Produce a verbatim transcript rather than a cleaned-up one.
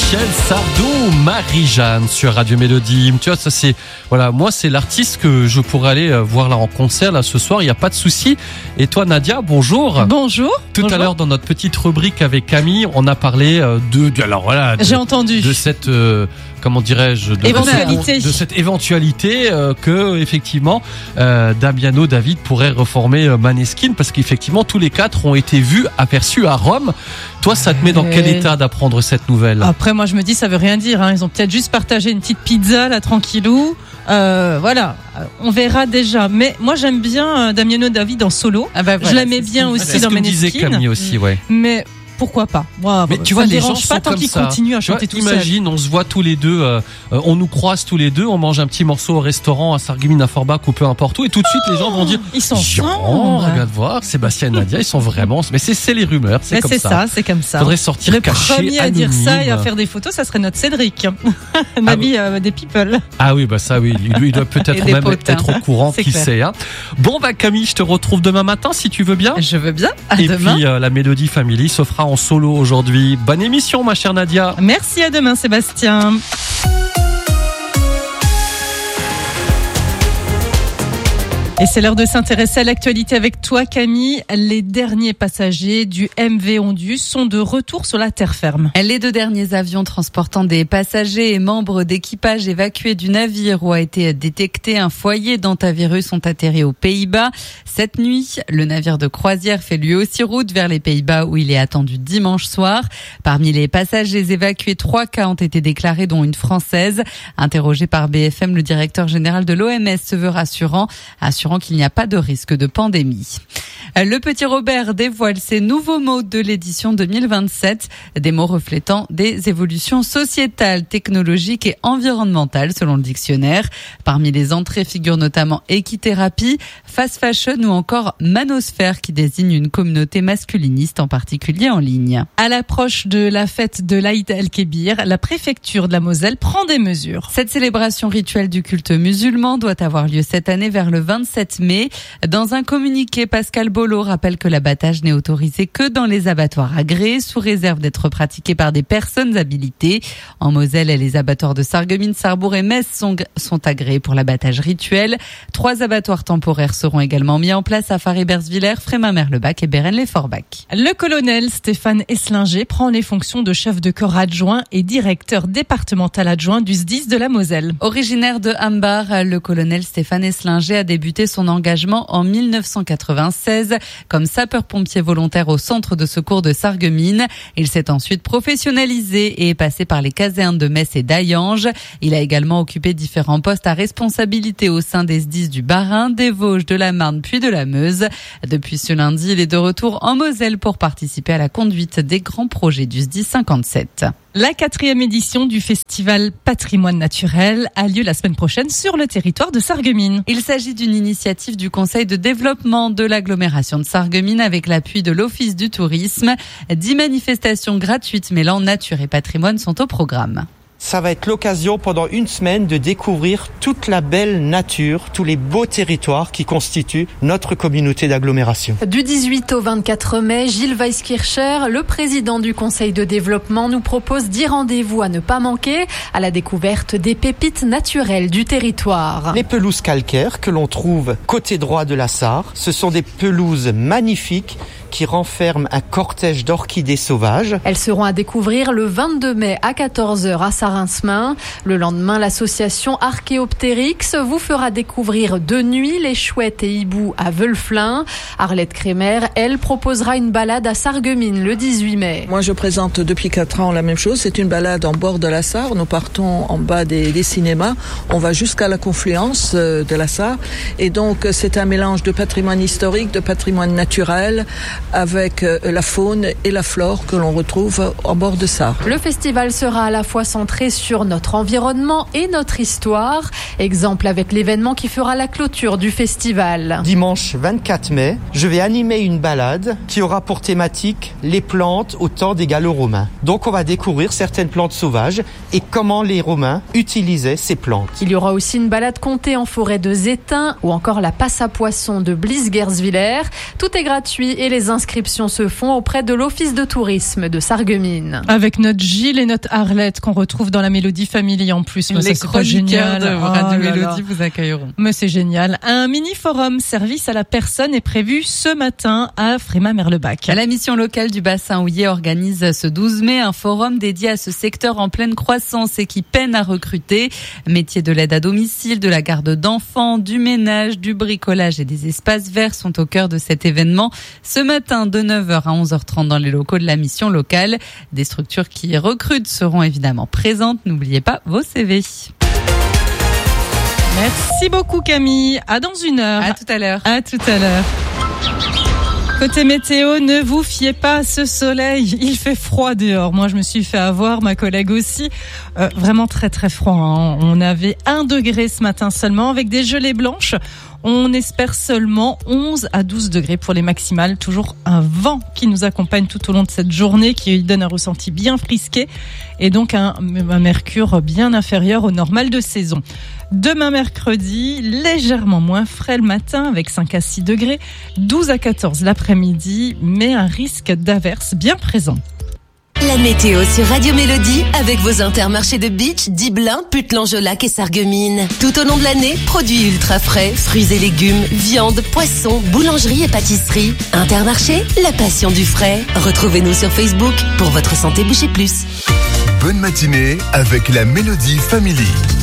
Michel Sardou, Marie-Jeanne sur Radio Mélodie. Tu vois, ça c'est, voilà, moi c'est l'artiste que je pourrais aller voir là en concert là ce soir, il n'y a pas de souci. Et toi Nadia, bonjour. Bonjour. Tout bonjour. à l'heure dans notre petite rubrique avec Camille, on a parlé de, de alors voilà, de, j'ai entendu de cette euh, comment dirais-je de, éventualité. de, de cette éventualité euh, que effectivement euh, Damiano David pourrait reformer euh, Maneskin, parce qu'effectivement tous les quatre ont été vus, aperçus à Rome. Toi, ça te met dans quel état d'apprendre cette nouvelle ? Après, moi, je me dis, ça veut rien dire. Hein. Ils ont peut-être juste partagé une petite pizza, là, tranquillou. Euh, voilà, on verra déjà. Mais moi, j'aime bien Damiano David en solo. Ah bah voilà, je l'aimais bien aussi c'est dans ce que Maneskin. disait Camille aussi, ouais. Mais pourquoi pas ? Moi, mais tu vois, ça me les gens dérange pas sont tant comme qu'ils ça. continuent à chanter tout seul. Imagine, on se voit tous les deux, euh, on nous croise tous les deux, on mange un petit morceau au restaurant à Sarreguemines, à Forbach ou peu importe où, et tout de suite les gens vont dire ils sont ensemble. Regarde voir, Sébastien et Nadia, ils sont vraiment. Mais c'est, c'est les rumeurs, c'est mais comme c'est ça. ça, c'est comme ça. Faudrait sortir le caché, premier à anonyme. dire ça et à faire des photos, ça serait notre Cédric, l'ami ah, euh, des people. Ah oui, bah ça oui, lui il doit peut-être même potins. être au courant, c'est qui clair. Sait. Hein. Bon bah Camille, je te retrouve demain matin si tu veux bien. Je veux bien. À et demain. puis euh, la Mélodie Family se fera en solo aujourd'hui. Bonne émission. Ma chère Nadia. Merci, à demain Sébastien. Et c'est l'heure de s'intéresser à l'actualité avec toi Camille. Les derniers passagers du M V Ondus sont de retour sur la terre ferme. Les deux derniers avions transportant des passagers et membres d'équipage évacués du navire où a été détecté un foyer d'hantavirus ont atterri aux Pays-Bas. Cette nuit, le navire de croisière fait lui aussi route vers les Pays-Bas où il est attendu dimanche soir. Parmi les passagers évacués, trois cas ont été déclarés dont une Française. Interrogé par B F M, le directeur général de l'O M S se veut rassurant, assurant qu'il n'y a pas de risque de pandémie. Le petit Robert dévoile ses nouveaux mots de l'édition deux mille vingt-sept, des mots reflétant des évolutions sociétales, technologiques et environnementales selon le dictionnaire. Parmi les entrées figurent notamment équithérapie, fast fashion ou encore manosphère qui désigne une communauté masculiniste en particulier en ligne. À l'approche de la fête de l'Aïd el-Kébir, la préfecture de la Moselle prend des mesures. Cette célébration rituelle du culte musulman doit avoir lieu cette année vers le vingt-sept mai. Dans un communiqué, Pascal Bolo rappelle que l'abattage n'est autorisé que dans les abattoirs agréés, sous réserve d'être pratiqué par des personnes habilitées. En Moselle, les abattoirs de Sarreguemines, Sarrebourg et Metz sont, sont agréés pour l'abattage rituel. Trois abattoirs temporaires seront également mis en place à Faré-Bersvillers, Frémin-Merlebach et Bérennes-les-Forbach. Le colonel Stéphane Eslinger prend les fonctions de chef de corps adjoint et directeur départemental adjoint du S D I S de la Moselle. Originaire de Hambar, le colonel Stéphane Eslinger a débuté son engagement en mille neuf cent quatre-vingt-seize comme sapeur-pompier volontaire au centre de secours de Sarreguemines. Il s'est ensuite professionnalisé et est passé par les casernes de Metz et d'Hayange. Il a également occupé différents postes à responsabilité au sein des S D I S du Bas-Rhin, des Vosges, de la Marne puis de la Meuse. Depuis ce lundi, il est de retour en Moselle pour participer à la conduite des grands projets du S D I S cinquante-sept. La quatrième édition du festival Patrimoine Naturel a lieu la semaine prochaine sur le territoire de Sarreguemines. Il s'agit d'une initiative du Conseil de développement de l'agglomération de Sarreguemines avec l'appui de l'Office du tourisme. Dix manifestations gratuites mêlant nature et patrimoine sont au programme. Ça va être l'occasion pendant une semaine de découvrir toute la belle nature, tous les beaux territoires qui constituent notre communauté d'agglomération. Du dix-huit au vingt-quatre mai, Gilles Weiskircher, le président du Conseil de développement, nous propose dix rendez-vous à ne pas manquer à la découverte des pépites naturelles du territoire. Les pelouses calcaires que l'on trouve côté droit de la Sarre, ce sont des pelouses magnifiques qui renferment un cortège d'orchidées sauvages. Elles seront à découvrir le vingt-deux mai à quatorze heures à Sarinsmin. Le lendemain, l'association Archéoptérix vous fera découvrir de nuit les chouettes et hiboux à Veulflin. Arlette Crémer, elle, proposera une balade à Sarreguemines le dix-huit mai. Moi, je présente depuis quatre ans la même chose. C'est une balade en bord de la Sarre. Nous partons en bas des, des cinémas. On va jusqu'à la confluence de la Sarre. Et donc, c'est un mélange de patrimoine historique, de patrimoine naturel, avec la faune et la flore que l'on retrouve en bord de Sarre. Le festival sera à la fois centré sur notre environnement et notre histoire. Exemple avec l'événement qui fera la clôture du festival. Dimanche vingt-quatre mai, je vais animer une balade qui aura pour thématique les plantes au temps des Gallo-Romains. Donc on va découvrir certaines plantes sauvages et comment les Romains utilisaient ces plantes. Il y aura aussi une balade contée en forêt de Zétain ou encore la passe à poissons de Blies-Gersviller. Tout est gratuit et les Les inscriptions se font auprès de l'Office de tourisme de Sarreguemines. Avec notre Gilles et notre Arlette qu'on retrouve dans la Mélodie Family en plus. Mais les ça, c'est génial. de Radio oh Mélodie vous accueilleront. Mais c'est génial. Un mini-forum service à la personne est prévu ce matin à Frémat-Merlebach. La mission locale du bassin houiller organise ce douze mai un forum dédié à ce secteur en pleine croissance et qui peine à recruter. Métiers de l'aide à domicile, de la garde d'enfants, du ménage, du bricolage et des espaces verts sont au cœur de cet événement. Ce matin de neuf heures à onze heures trente dans les locaux de la mission locale. Des structures qui recrutent seront évidemment présentes. N'oubliez pas vos C V. Merci beaucoup Camille. À dans une heure. À tout à l'heure. À tout à l'heure. Côté météo, ne vous fiez pas à ce soleil. Il fait froid dehors. Moi, je me suis fait avoir, ma collègue aussi. Euh, vraiment très très froid. Hein. On avait un degré ce matin seulement avec des gelées blanches. On espère seulement onze à douze degrés pour les maximales. Toujours un vent qui nous accompagne tout au long de cette journée, qui donne un ressenti bien frisqué et donc un, un mercure bien inférieur au normal de saison. Demain mercredi, légèrement moins frais le matin avec cinq à six degrés, douze à quatorze l'après-midi, mais un risque d'averse bien présent. La météo sur Radio Mélodie avec vos intermarchés de Beach, Diblin, Putlan-Jolac et Sarreguemines. Tout au long de l'année, produits ultra frais, fruits et légumes, viande, poissons, boulangerie et pâtisserie. Intermarché, la passion du frais. Retrouvez-nous sur Facebook pour votre santé boucher plus. Bonne matinée avec la Mélodie Family.